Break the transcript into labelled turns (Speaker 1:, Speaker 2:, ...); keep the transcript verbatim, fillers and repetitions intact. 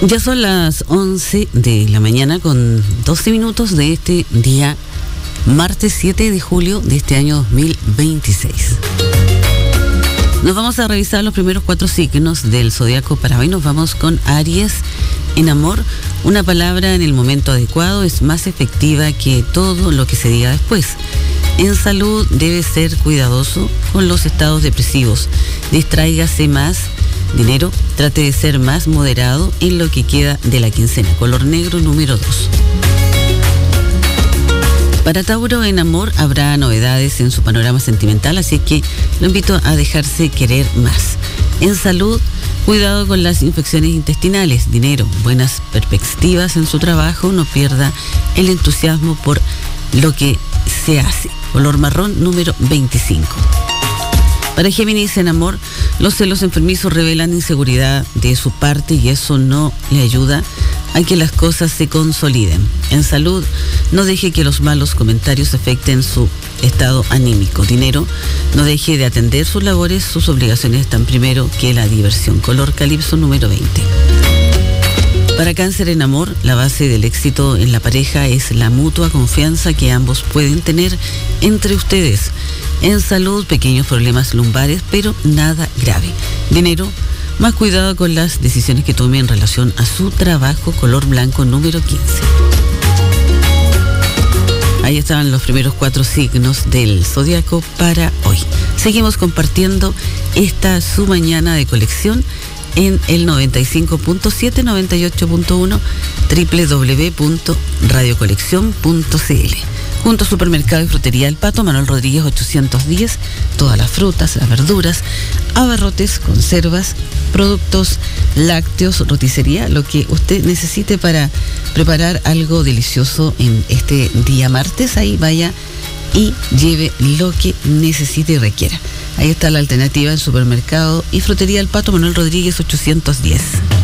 Speaker 1: Ya son las once de la mañana con doce minutos de este día, martes siete de julio de este año dos mil veintiséis. Nos vamos a revisar los primeros cuatro signos del zodiaco para hoy. Nos vamos con Aries. En amor, una palabra en el momento adecuado es más efectiva que todo lo que se diga después. En salud, debe ser cuidadoso con los estados depresivos. Distráigase más. Dinero, trate de ser más moderado en lo que queda de la quincena. Color negro número dos. Para Tauro, en amor habrá novedades en su panorama sentimental, así que lo invito a dejarse querer más. En salud, cuidado con las infecciones intestinales. Dinero, buenas perspectivas en su trabajo, no pierda el entusiasmo por lo que se hace. Color marrón número veinticinco. Para Géminis, en amor, los celos enfermizos revelan inseguridad de su parte y eso no le ayuda a que las cosas se consoliden. En salud, no deje que los malos comentarios afecten su estado anímico. Dinero, no deje de atender sus labores, sus obligaciones están primero que la diversión. Color calipso número veinte. Para Cáncer, en amor, la base del éxito en la pareja es la mutua confianza que ambos pueden tener entre ustedes. En salud, pequeños problemas lumbares, pero nada grave. Dinero, más cuidado con las decisiones que tome en relación a su trabajo. Color blanco número quince. Ahí estaban los primeros cuatro signos del zodiaco para hoy. Seguimos compartiendo esta su mañana de colección en el noventa y cinco punto siete, noventa y ocho punto uno, doble u doble u doble u punto radio colección punto c l. Junto a Supermercado y Frutería El Pato, Manuel Rodríguez ochocientos diez, todas las frutas, las verduras, abarrotes, conservas, productos lácteos, roticería, lo que usted necesite para preparar algo delicioso en este día martes. Ahí vaya y lleve lo que necesite y requiera. Ahí está la alternativa en Supermercado y Frutería El Pato, Manuel Rodríguez ochocientos diez.